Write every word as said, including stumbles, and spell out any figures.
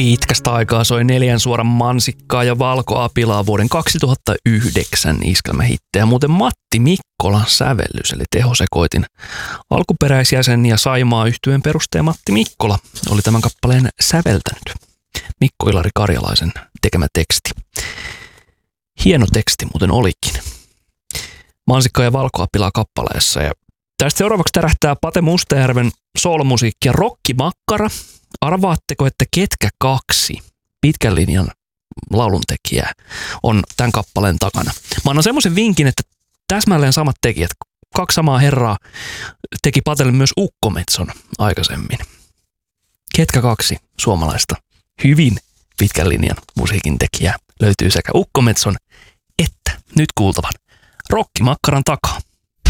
Pitkästä aikaa soi neljän suoran mansikkaa ja valkoapilaa vuoden kaksituhattayhdeksän iskelmähittejä. Muuten Matti Mikkolan sävellys, eli tehosekoitin alkuperäisjäsen ja Saimaa -yhtyeen perustaja Matti Mikkola oli tämän kappaleen säveltänyt. Mikko Ilari Karjalaisen tekemä teksti. Hieno teksti muuten olikin. Mansikkaa ja valkoapilaa kappaleessa. Ja tästä seuraavaksi tärähtää Pate Mustajärven soolomusiikki ja Rokkimakkara. Arvaatteko, että ketkä kaksi pitkän linjan lauluntekijää on tämän kappaleen takana? Mä annan semmoisen vinkin, että täsmälleen samat tekijät, kaksi samaa herraa teki Patelle myös Ukkometson aikaisemmin. Ketkä kaksi suomalaista hyvin pitkän linjan musiikin tekijää löytyy sekä Ukkometson että nyt kuultavan Rokkimakkaran takaa?